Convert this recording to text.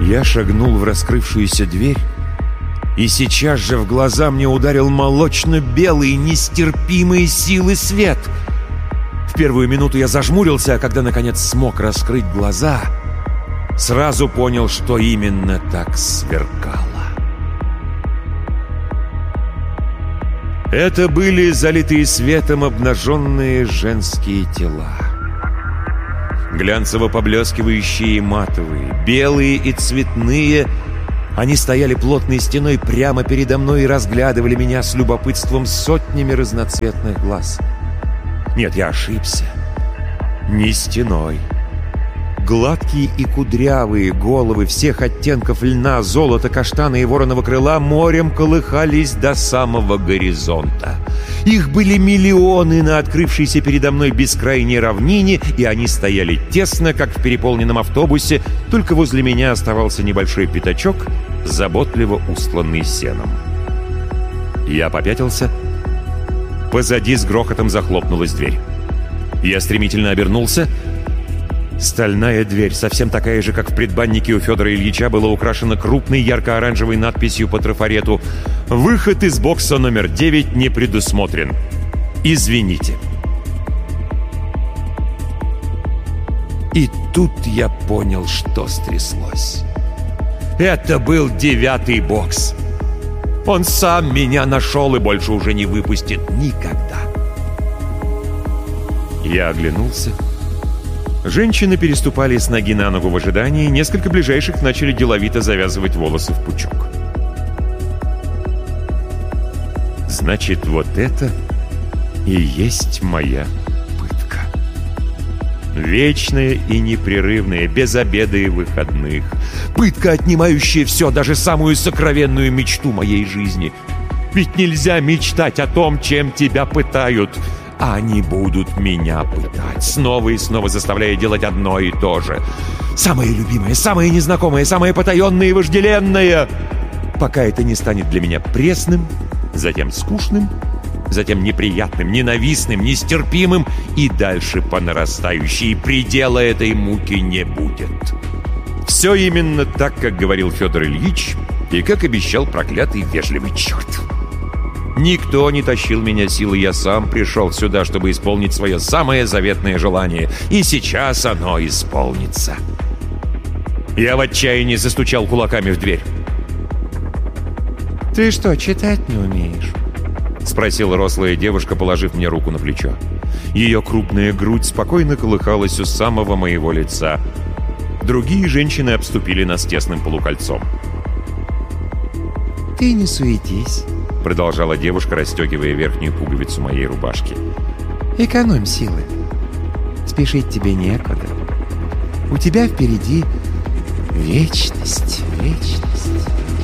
Я шагнул в раскрывшуюся дверь, и сейчас же в глаза мне ударил молочно-белый, нестерпимый силы свет. В первую минуту я зажмурился, а когда, наконец, смог раскрыть глаза, сразу понял, что именно так сверкало. Это были залитые светом обнаженные женские тела. Глянцево-поблескивающие и матовые, белые и цветные, они стояли плотной стеной прямо передо мной и разглядывали меня с любопытством сотнями разноцветных глаз. Нет, я ошибся. Не стеной. Гладкие и кудрявые головы всех оттенков льна, золота, каштана и вороного крыла морем колыхались до самого горизонта. Их были миллионы на открывшейся передо мной бескрайней равнине, и они стояли тесно, как в переполненном автобусе, только возле меня оставался небольшой пятачок, заботливо устланный сеном. Я попятился. Позади с грохотом захлопнулась дверь. Я стремительно обернулся. Стальная дверь, совсем такая же, как в предбаннике у Федора Ильича, была украшена крупной ярко-оранжевой надписью по трафарету: «Выход из бокса номер 9 не предусмотрен. Извините». И тут я понял, что стряслось. Это был 9-й бокс. Он сам меня нашел и больше уже не выпустит никогда. Я оглянулся. Женщины переступали с ноги на ногу в ожидании, несколько ближайших начали деловито завязывать волосы в пучок. Значит, вот это и есть моя пытка. Вечная и непрерывная, без обеда и выходных. Пытка, отнимающая все, даже самую сокровенную мечту моей жизни. Ведь нельзя мечтать о том, чем тебя пытают. А они будут меня пытать, снова и снова заставляя делать одно и то же. Самое любимое, самое незнакомое, самое потаенное и вожделенное. Пока это не станет для меня пресным, затем скучным, затем неприятным, ненавистным, нестерпимым и дальше по нарастающей. И предела этой муки не будет. Все именно так, как говорил Федор Ильич и как обещал проклятый вежливый черт. Никто не тащил меня силой, я сам пришел сюда, чтобы исполнить свое самое заветное желание. И сейчас оно исполнится. Я в отчаянии застучал кулаками в дверь. «Ты что, читать не умеешь?» — спросила рослая девушка, положив мне руку на плечо. Ее крупная грудь спокойно колыхалась у самого моего лица. Другие женщины обступили нас тесным полукольцом. «Ты не суетись», — продолжала девушка, расстегивая верхнюю пуговицу моей рубашки. «Экономь силы. Спешить тебе некуда. У тебя впереди вечность, вечность».